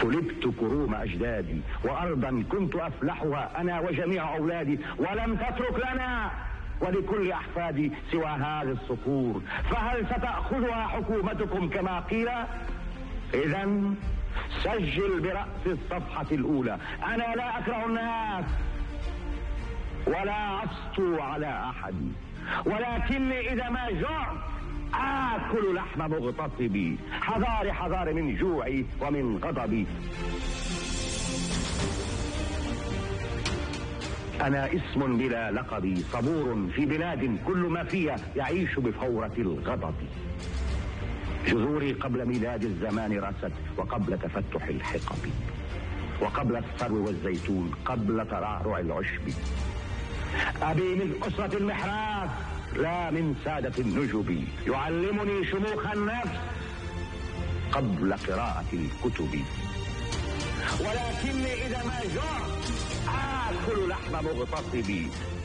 سلبت كروم أجدادي، وأرضا كنت أفلحها أنا وجميع أولادي، ولم تترك لنا ولكل أحفادي سوى هذه الصخور، فهل ستأخذها حكومتكم كما قيل؟ إذن سجل برأس الصفحة الأولى: أنا لا أكره الناس ولا أسطو على أحد، ولكني إذا ما جعت آكل لحم مغتصبي، حذاري حذاري من جوعي ومن غضبي. أنا اسم بلا لقب، صبور في بلاد كل ما فيها يعيش بفورة الغضب. جذوري قبل ميلاد الزمان رست، وقبل تفتح الحقب، وقبل الثرو والزيتون، قبل ترعرع العشب. أبي من أسرة المحراث لا من سادة النجب، يعلمني شموخ النفس قبل قراءة الكتب، ولكني إذا ما جعت آكل لحم مغتصبي.